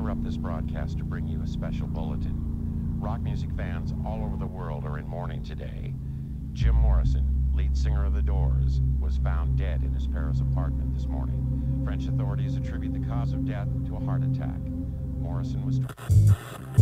interrupt this broadcast to bring you a special bulletin. Rock music fans all over the world are in mourning today. Jim Morrison, lead singer of The Doors, was found dead in his Paris apartment this morning. French authorities attribute the cause of death to a heart attack. Morrison was